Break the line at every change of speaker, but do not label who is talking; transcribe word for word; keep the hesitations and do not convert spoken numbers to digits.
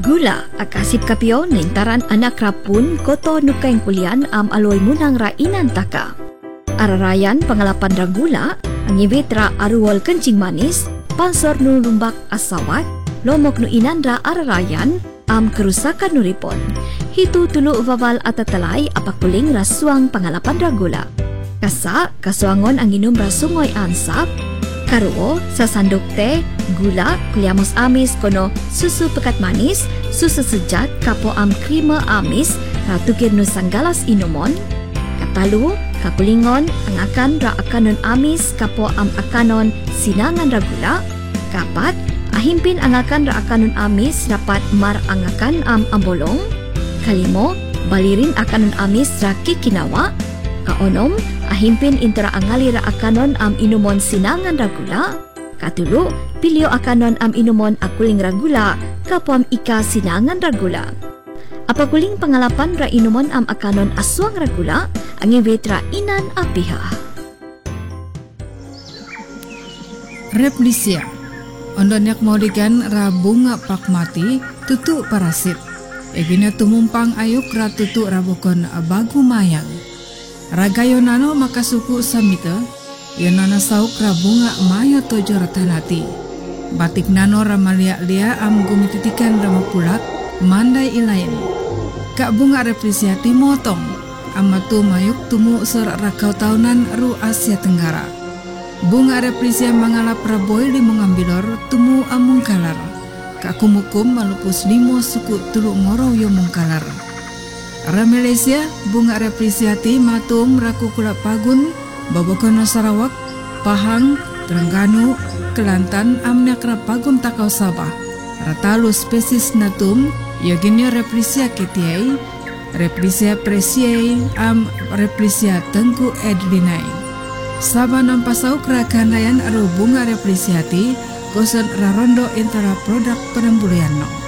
Gula akasip kapio naintaran anak rapun koto nukaing kulian am aloy munang rainan taka. Ararayan pangalapan ra gula, ang ibitra aruwal kencing manis, pansor nu lumbak asawat, lomok nu inandra ararayan, am kerusakan nuripon. Hitu tulu vawal atatalay apakuling rasuang pangalapan ra gula. Kasa, kasuangon ang inom rasungoy ansap, karuo, sasandok teh, gula, kuliamos amis kono susu pekat manis, susu sejat kapo am krima amis, ratukir nu sanggalas inumon, katalu, kakulingon, ang akan ra akanon amis kapo am akanon sinangan ra gula, kapat, ahimpin ang akan ra akanon amis rapat mar ang akan am ambolong, kalimo, balirin akanon amis ra kikinawa, kaonom, ahimpin intera angali ra akanon am inumon sinangan ra gula, katulo, pilyo akanon am inumon akuling ra gula, kapam ika sinangan ra gula. Apakuling pangalapan ra inumon am akanon aswang ra gula, ang ivetra inan apiha.
Replisia, ondonyak maudikan ra bunga pakmati tutu parasit. Egina tumumpang ayuk ra tutu rabokon bagu mayang. Ragayonano makasuku samita, yonana sauk ra bunga maya tojo ratanati. Batik nano ramalia-lia am gumititikan ramapulak, mandai ilayan. Kak bunga replisiati motong, amatu mayuk tumu ser rakau tahunan ru Asia Tenggara. Bunga replisia mangalap raboy di mengambilor tumu amung kalar. Kak kumukum malupus limo suku tulu ngoro yo mungkalar. Ra Malaysia, bunga replisiati matum raku kulak pagun, Babokono Sarawak, Pahang, Terengganu, Kelantan amnyak ra pagun takau Sabah. Ratalu spesies natum, yoginya replisia ketiai, replisia presiai, am replisia tengku edlinai. Sabah nampasauk ra kanayan aru bunga replisiati, gosan rarondo intara produk penembuluyan no.